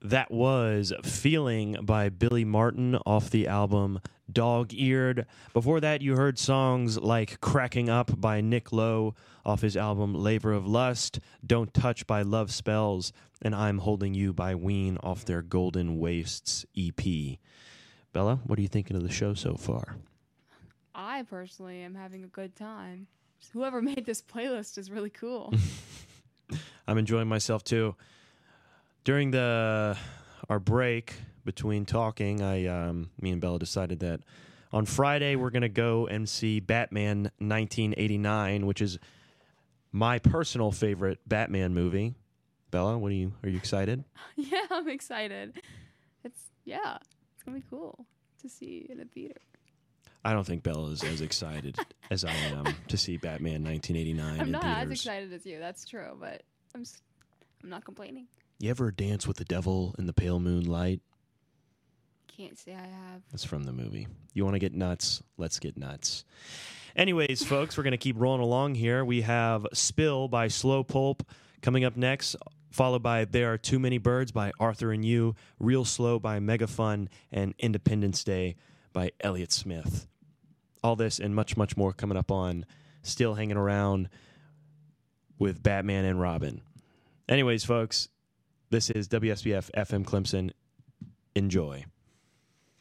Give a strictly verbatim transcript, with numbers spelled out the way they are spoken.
That was Feeling by Billy Martin off the album Dog Eared. Before that, you heard songs like Cracking Up by Nick Lowe off his album Labor of Lust, Don't Touch by Love Spells, and I'm Holding You by Ween off their Golden Wastes E P. Bella, what are you thinking of the show so far? I personally am having a good time. Whoever made this playlist is really cool. I'm enjoying myself too. During the our break between talking, I um, me and Bella decided that on Friday we're gonna go and see Batman nineteen eighty-nine, which is my personal favorite Batman movie. Bella, what are you? Are you excited? Yeah, I'm excited. It's yeah, it's gonna be cool to see in a theater. I don't think Bella is as excited as I am to see Batman nineteen eighty-nine. I'm in not theaters. as excited as you. That's true, but I'm s- I'm not complaining. You ever dance with the devil in the pale moonlight? Can't say I have. That's from the movie. You want to get nuts? Let's get nuts. Anyways, folks, we're going to keep rolling along here. We have Spill by Slow Pulp coming up next, followed by There Are Too Many Birds by Arthur and You, Real Slow by Megafun, and Independence Day by Elliott Smith. All this and much, much more coming up on Still Hanging Around with Batman and Robin. Anyways, folks, this is W S B F F M Clemson. Enjoy.